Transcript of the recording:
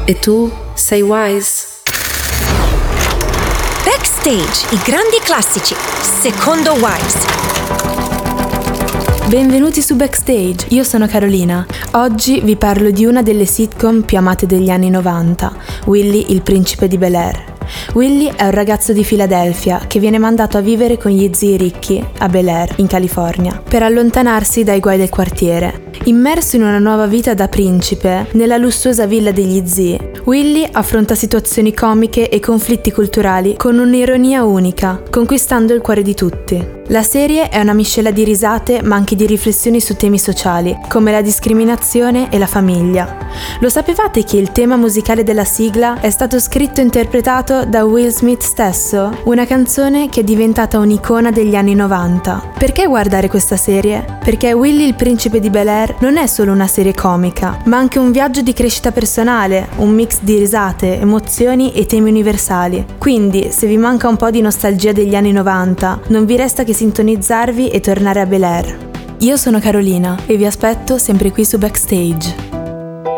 E tu sei Wise. Backstage, i grandi classici, secondo Wise. Benvenuti su Backstage, io sono Carolina. Oggi vi parlo di una delle sitcom più amate degli anni 90, Willy il principe di Bel-Air. Willy è un ragazzo di Filadelfia che viene mandato a vivere con gli zii ricchi a Bel-Air, in California, per allontanarsi dai guai del quartiere. Immerso in una nuova vita da principe, nella lussuosa villa degli zii, Willy affronta situazioni comiche e conflitti culturali con un'ironia unica, conquistando il cuore di tutti. La serie è una miscela di risate ma anche di riflessioni su temi sociali, come la discriminazione e la famiglia. Lo sapevate che il tema musicale della sigla è stato scritto e interpretato da Will Smith stesso? Una canzone che è diventata un'icona degli anni 90. Perché guardare questa serie? Perché Willy il principe di Bel-Air non è solo una serie comica, ma anche un viaggio di crescita personale, un mix di risate, emozioni e temi universali. Quindi, se vi manca un po' di nostalgia degli anni 90, non vi resta che sintonizzarvi e tornare a Bel-Air. Io sono Carolina e vi aspetto sempre qui su Backstage.